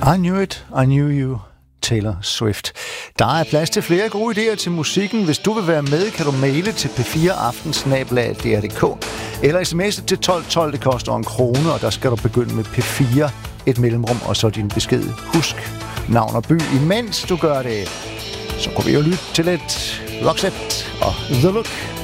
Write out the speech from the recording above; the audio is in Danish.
I Knew It, I Knew You, Taylor Swift. Der er plads til flere gode idéer til musikken. Hvis du vil være med, kan du maile til p4aften@dr.dk eller sms'e til 1212. Det koster 1 krone, og der skal du begynde med P4, et mellemrum, og så din besked. Husk navn og by. Imens du gør det, så kunne vi jo lytte til lidt Roxette og The Look.